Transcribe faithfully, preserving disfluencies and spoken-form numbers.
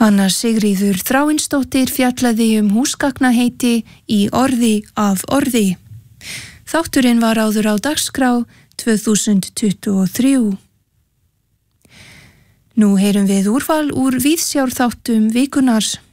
Anna Sigríður Þráinsdóttir fjallaði um húsgagnaheiti í orði af orði. Þátturinn var áður á dagskrá tvö þúsund tuttugu og þrjú. Nú heyrum við úrval úr víðsjárþáttum vikunar.